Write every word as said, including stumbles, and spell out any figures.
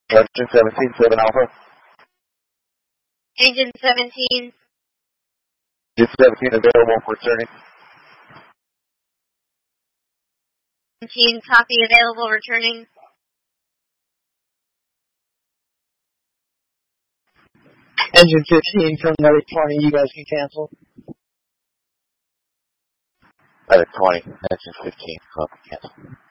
Engine seventeen, seven Alpha. Engine seventeen. Engine seventeen available for turning. seventeen, copy, available, returning. Engine fifteen from Medic twenty, you guys can cancel. Medic twenty, engine fifteen, copy, cancel.